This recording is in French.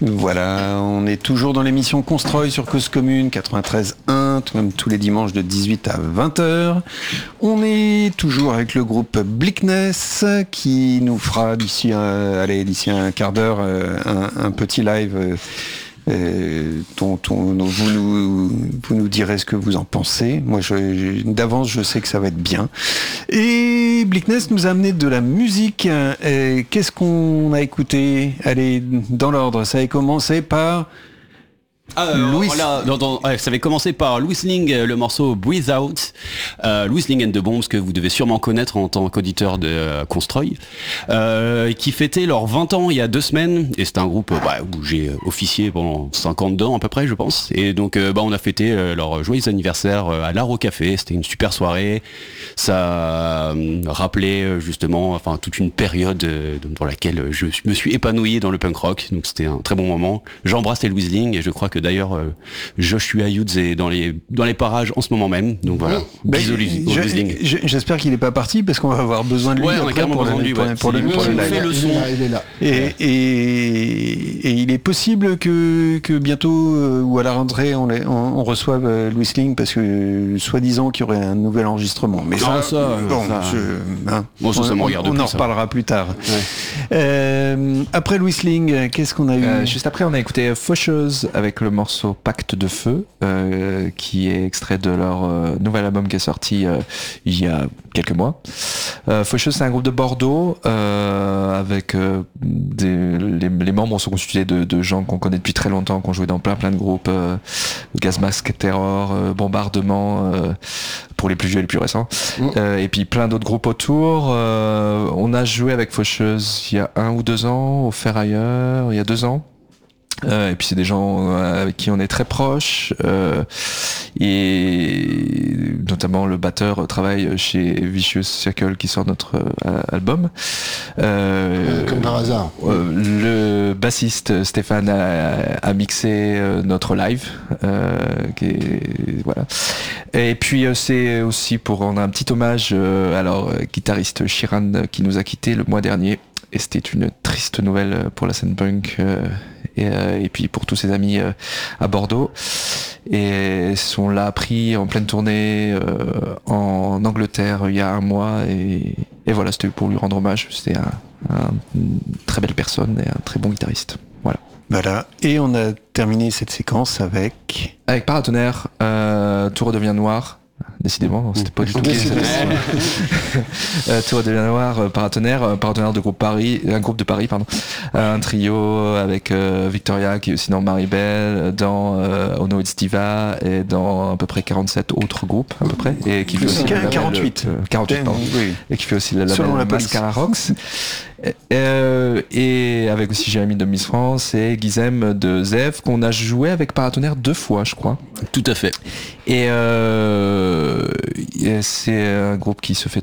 Voilà, on est toujours dans l'émission Constroy sur Cause Commune 93.1, comme tous les dimanches de 18 à 20h. On est toujours avec le groupe Bleakness qui nous fera d'ici un quart d'heure un petit live dont vous nous direz ce que vous en pensez. Moi, d'avance, je sais que ça va être bien. Et Bleakness nous a amené de la musique. Qu'est-ce qu'on a écouté ? Allez, dans l'ordre, ça a commencé par... Louis... ça avait commencé par Louis Ling, le morceau Breathe Out. Louis Ling and the Bombs, que vous devez sûrement connaître en tant qu'auditeur de Constroy, qui fêtait leurs 20 ans il y a 2 semaines, et c'est un groupe où j'ai officié pendant 50 ans à peu près, je pense, et donc on a fêté leur joyeux anniversaire à l'Art au Café. C'était une super soirée, ça rappelait justement toute une période dans laquelle je me suis épanoui dans le punk rock, donc c'était un très bon moment. J'embrasse les Louis Ling, et je crois que d'ailleurs Joshua Hughes est dans les parages en ce moment même, donc voilà. Bisous Ling. J'espère qu'il n'est pas parti parce qu'on va avoir besoin de lui pour le live. Il est là. Et il est possible que bientôt ou à la rentrée on reçoive Louis Ling parce que soi-disant qu'il y aurait un nouvel enregistrement. Mais ça me regarde. On en reparlera plus tard. Ouais. Après Louis Ling, qu'est-ce qu'on a eu ? Juste après, on a écouté Faucheuse avec le morceau Pacte de Feu, qui est extrait de leur nouvel album qui est sorti il y a quelques mois. Faucheuse, c'est un groupe de Bordeaux avec les membres sont constitués de gens qu'on connaît depuis très longtemps, qui ont joué dans plein de groupes, Gas Mask Terror, Bombardement, pour les plus vieux et les plus récents, et puis plein d'autres groupes autour. On a joué avec Faucheuse il y a 1 ou 2 ans, au Ferrailleur, il y a 2 ans. Et puis c'est des gens avec qui on est très proches, et notamment le batteur travaille chez Vicious Circle qui sort notre album. Comme par hasard. Le bassiste Stéphane a mixé notre live, voilà. Et puis c'est aussi pour rendre un petit hommage à leur guitariste Shiran qui nous a quittés le mois dernier. Et c'était une triste nouvelle pour la scène punk et puis pour tous ses amis à Bordeaux. Et on l'a appris en pleine tournée en Angleterre il y a 1 mois. Et voilà, c'était pour lui rendre hommage. C'était une très belle personne et un très bon guitariste. Voilà. Et on a terminé cette séquence avec Paratonnerre, Tout redevient noir. Décidément, c'était pas du tout Tout redevient noir, Paratonnerre de groupe Paris, un groupe de Paris, pardon, un trio avec Victoria qui est aussi dans Maribel, dans Ono It's Diva et dans à peu près 47 autres groupes à peu près, et qui fait aussi 48 pardon, oui. Et qui fait aussi le label Mascara Rocks. Et avec aussi Jérémy de Miss France et Guizem de Zev qu'on a joué avec Paratonnerre 2 fois, je crois. Tout à fait. Et c'est un groupe qui se fait